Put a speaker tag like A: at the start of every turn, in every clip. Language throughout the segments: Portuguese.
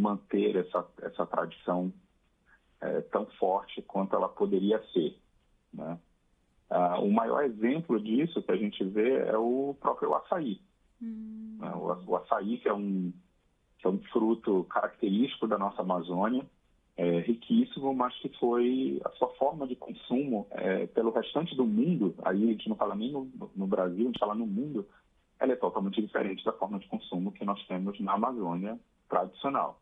A: manter essa tradição tão forte quanto ela poderia ser, né? O maior exemplo disso que a gente vê é o próprio açaí. O açaí, que é um fruto característico da nossa Amazônia, riquíssimo, mas que foi a sua forma de consumo pelo restante do mundo. Aí a gente não fala nem no Brasil, a gente fala no mundo. Ela é totalmente diferente da forma de consumo que nós temos na Amazônia tradicional.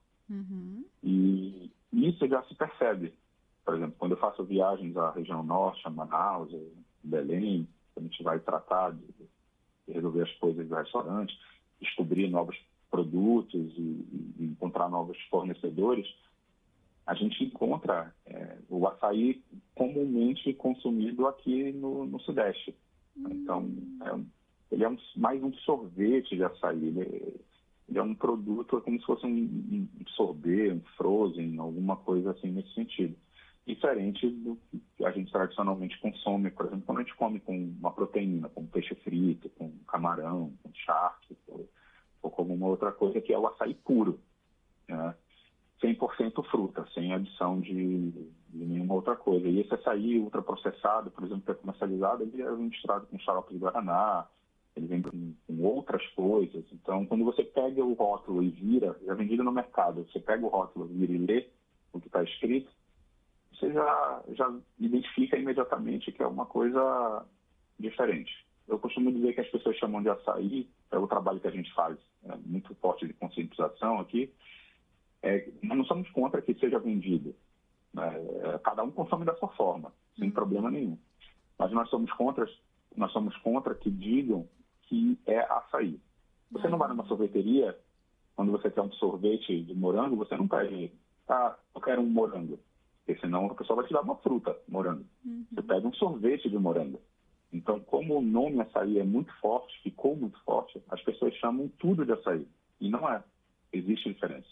A: E isso já se percebe. Por exemplo, quando eu faço viagens à região norte, a Manaus, Belém, a gente vai tratar de resolver as coisas do restaurante, descobrir novos produtos e encontrar novos fornecedores, a gente encontra o açaí comumente consumido aqui no Sudeste. Então, ele é mais um sorvete de açaí. Ele é um produto como se fosse um sorbet, um frozen, alguma coisa assim nesse sentido. Diferente do que a gente tradicionalmente consome, por exemplo, quando a gente come com uma proteína, como peixe frito, com camarão, com charque, ou como uma outra coisa que é o açaí puro, né? 100% fruta, sem adição de nenhuma outra coisa. E esse açaí ultraprocessado, por exemplo, que é comercializado, ele é misturado com xarope de guaraná, ele vem com outras coisas. Então, quando você pega o rótulo e vira, já é vendido no mercado, você pega o rótulo, vira e lê o que está escrito, você já identifica imediatamente que é uma coisa diferente. Eu costumo dizer que as pessoas chamam de açaí, é o trabalho que a gente faz, muito forte de conscientização aqui. Nós não somos contra que seja vendido. Cada um consome da sua forma, sem problema nenhum. Mas nós somos contra que digam que é açaí. Você não vai numa sorveteria, quando você quer um sorvete de morango, você não pede, eu quero um morango. Porque senão a pessoa vai te dar uma fruta, morango. Você pede um sorvete de morango. Então, como o nome açaí é muito forte, ficou muito forte, as pessoas chamam tudo de açaí. E não é. Existe diferença.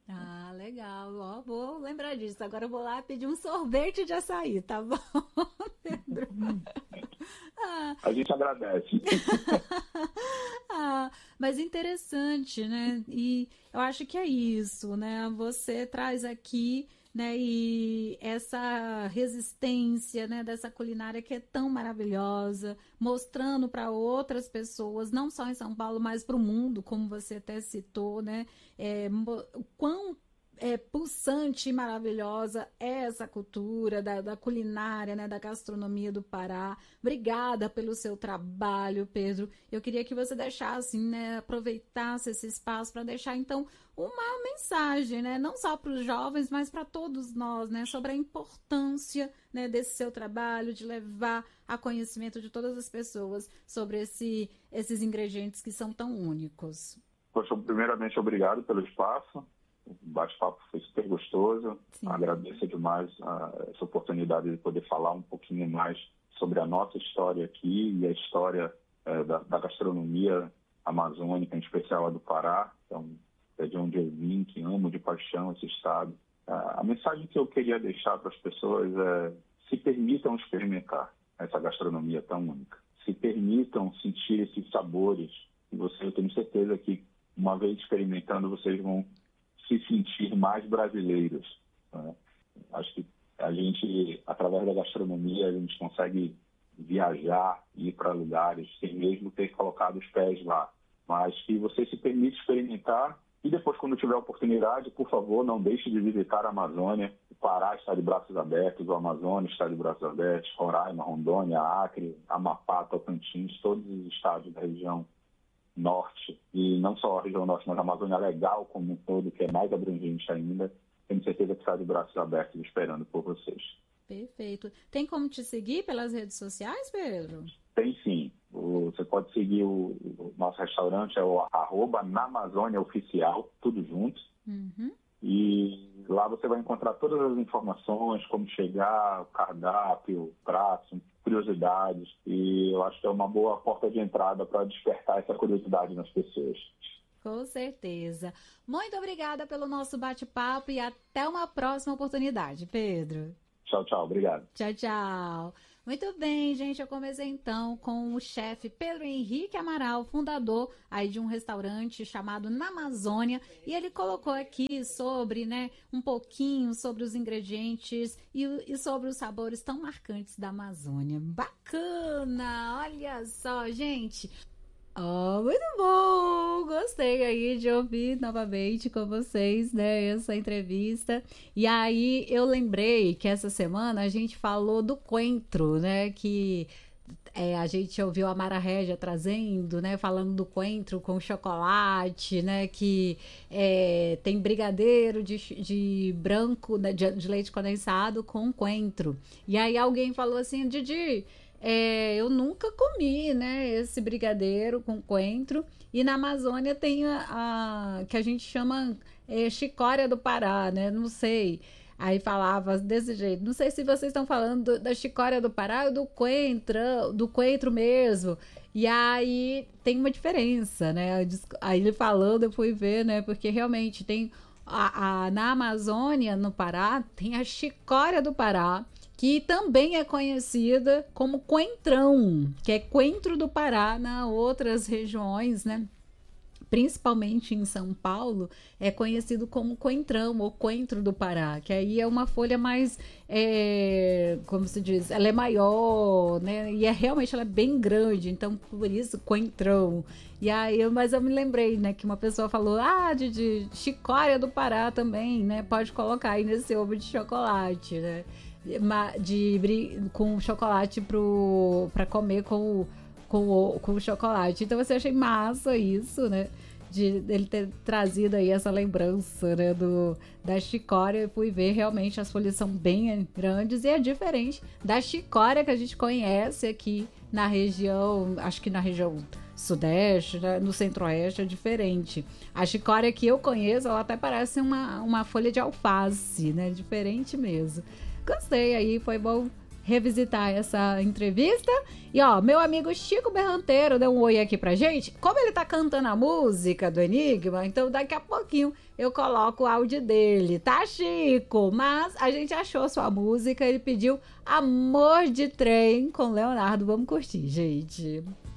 B: Legal. Vou lembrar disso. Agora eu vou lá pedir um sorvete de açaí, tá bom, Pedro?
A: A gente agradece.
B: Mas interessante, né? E eu acho que é isso, né? Você traz aqui, né, e essa resistência, né, dessa culinária que é tão maravilhosa, mostrando para outras pessoas, não só em São Paulo, mas para o mundo, como você até citou, né, o quão pulsante e maravilhosa é essa cultura da culinária, né, da gastronomia do Pará. Obrigada pelo seu trabalho, Pedro. Eu queria que você deixasse, né, aproveitasse esse espaço para deixar, então, uma mensagem, né, não só para os jovens, mas para todos nós, né, sobre a importância, né, desse seu trabalho, de levar a conhecimento de todas as pessoas sobre esses ingredientes que são tão únicos.
A: Poxa, primeiramente, obrigado pelo espaço. O bate-papo foi super gostoso.
B: Sim.
A: Agradeço demais essa oportunidade de poder falar um pouquinho mais sobre a nossa história aqui e a história da gastronomia amazônica, em especial a do Pará. Então, é de onde eu vim, que amo de paixão esse estado. A mensagem que eu queria deixar para as pessoas é: se permitam experimentar essa gastronomia tão única. Se permitam sentir esses sabores. Eu tenho certeza que, uma vez experimentando, vocês vão se sentir mais brasileiros, né? Acho que a gente, através da gastronomia, a gente consegue viajar, ir para lugares sem mesmo ter colocado os pés lá. Mas que você se permite experimentar e depois, quando tiver oportunidade, por favor, não deixe de visitar a Amazônia. O Pará está de braços abertos, o Amazonas está de braços abertos, Roraima, Rondônia, Acre, Amapá, Tocantins, todos os estados da região norte, e não só a região norte, mas a Amazônia Legal como um todo, que é mais abrangente ainda. Tenho certeza que está de braços abertos esperando por vocês.
B: Perfeito. Tem como te seguir pelas redes sociais, Pedro?
A: Tem sim. Você pode seguir o nosso restaurante, é o @namazoniaoficial, tudo junto. E lá você vai encontrar todas as informações, como chegar, o cardápio, pratos, curiosidades. E eu acho que é uma boa porta de entrada para despertar essa curiosidade nas pessoas.
B: Com certeza. Muito obrigada pelo nosso bate-papo e até uma próxima oportunidade, Pedro.
A: Tchau, tchau. Obrigado.
B: Tchau, tchau. Muito bem, gente. Eu comecei então com o chefe Pedro Henrique Amaral, fundador aí de um restaurante chamado Na Amazônia, e ele colocou aqui sobre, né, um pouquinho sobre os ingredientes e sobre os sabores tão marcantes da Amazônia. Bacana! Olha só, gente. Oh, muito bom! Gostei aí de ouvir novamente com vocês, né, essa entrevista. E aí eu lembrei que essa semana a gente falou do coentro, né, que a gente ouviu a Mara Régia trazendo, né, falando do coentro com chocolate, né, que tem brigadeiro de branco, né, de leite condensado com coentro. E aí alguém falou assim, Didi, eu nunca comi, né, esse brigadeiro com coentro. E na Amazônia tem que a gente chama chicória do Pará, né? Não sei. Aí falava desse jeito. Não sei se vocês estão falando da chicória do Pará ou do coentro mesmo. E aí tem uma diferença, né? Aí ele falando, eu fui ver, né? Porque realmente tem na Amazônia, no Pará, tem a chicória do Pará, que também é conhecida como coentrão, que é coentro do Pará nas outras regiões, né? Principalmente em São Paulo, é conhecido como coentrão ou coentro do Pará, que aí é uma folha mais, como se diz, ela é maior, né? E realmente ela é bem grande, então por isso coentrão. E aí, mas eu me lembrei, né, que uma pessoa falou, de chicória do Pará também, né? Pode colocar aí nesse ovo de chocolate, né? Com chocolate para comer com o chocolate. Então você achei massa isso, né? De ele ter trazido aí essa lembrança, né, da chicória. Eu fui ver, realmente as folhas são bem grandes e é diferente da chicória que a gente conhece aqui na região, acho que na região sudeste, né, no centro-oeste é diferente. A chicória que eu conheço, ela até parece uma folha de alface, né? Diferente mesmo. Gostei aí, foi bom revisitar essa entrevista. E ó, meu amigo Chico Berranteiro deu um oi aqui pra gente. Como ele tá cantando a música do Enigma, então daqui a pouquinho eu coloco o áudio dele, tá, Chico? Mas a gente achou sua música, ele pediu Amor de Trem com Leonardo. Vamos curtir, gente.